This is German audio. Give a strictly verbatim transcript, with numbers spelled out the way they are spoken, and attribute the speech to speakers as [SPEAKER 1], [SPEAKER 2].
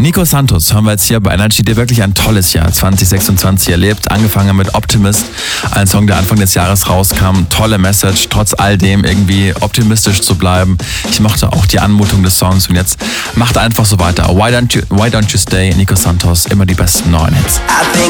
[SPEAKER 1] Nico Santos haben wir jetzt hier bei Energy, der wirklich ein tolles Jahr zwanzig sechsundzwanzig erlebt. Angefangen mit Optimist, ein Song, der Anfang des Jahres rauskam. Tolle Message, trotz all dem irgendwie optimistisch zu bleiben. Ich mochte auch die Anmutung des Songs und jetzt macht einfach so weiter. Why don't you, why don't you stay, Nico Santos, immer die besten neuen Hits.
[SPEAKER 2] I think